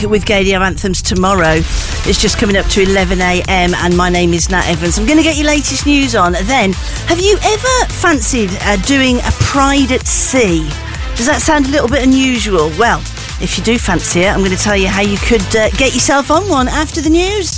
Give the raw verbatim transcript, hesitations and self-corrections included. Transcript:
with Gadio Anthems tomorrow. It's just coming up to eleven a.m. and my name is Nat Evans. I'm going to get your latest news on. Then, have you ever fancied uh, doing a Pride at Sea? Does that sound a little bit unusual? Well, if you do fancy it, I'm going to tell you how you could uh, get yourself on one after the news.